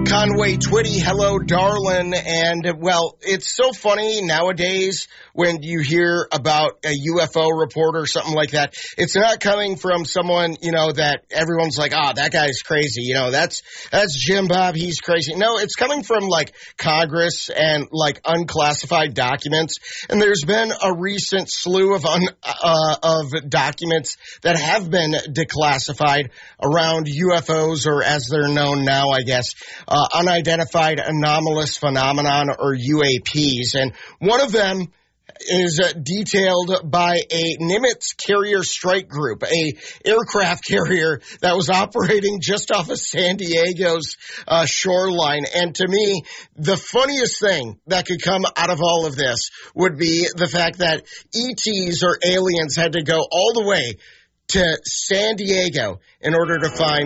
Conway Twitty, hello, darling. And, well, it's so funny nowadays when you hear about a UFO report or something like that. It's not coming from someone, that everyone's like, that guy's crazy. That's Jim Bob. He's crazy. No, it's coming from, Congress and, unclassified documents. And there's been a recent slew of documents that have been declassified around UFOs, or as they're known now, I guess, unidentified anomalous phenomenon, or UAPs. And one of them is detailed by a Nimitz carrier strike group, a aircraft carrier that was operating just off of San Diego's shoreline. And to me, the funniest thing that could come out of all of this would be the fact that ETs or aliens had to go all the way to San Diego in order to find